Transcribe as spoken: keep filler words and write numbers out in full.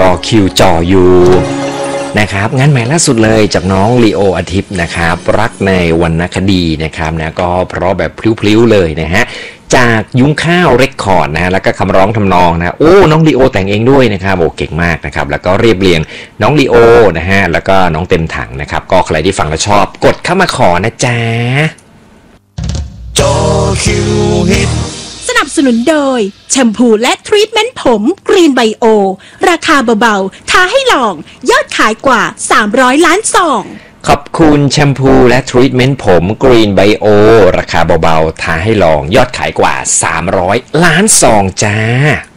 คิวจ่ออยู่นะครับงานใหม่ล่าสุดเลยจากน้องลีโออาทิตย์นะครับรักในวรรณคดีนะครับนะก็เพราะแบบพลิ้วๆเลยนะฮะจากยุ้งข้าวเรคคอร์ดนะฮะแล้วก็คำร้องทำนองนะโอ้น้องลีโอแต่งเองด้วยนะครับโอ้เก่งมากนะครับแล้วก็เรียบเรียงน้องลีโอนะฮะแล้วก็น้องเต็มถังนะครับก็ใครที่ฟังแล้วชอบกดเข้ามาขอนะจ๊ะจอคิวฮิตสนับสนุนโดยแชมพูและทรีทเมนต์ผมกรีนไบโอราคาเบาๆท้าให้ลองยอดขายกว่าสามร้อยล้านซองขอบคุณแชมพูและทรีทเมนต์ผมกรีนไบโอราคาเบาๆท้าให้ลองยอดขายกว่าสามร้อยล้านซองจ้า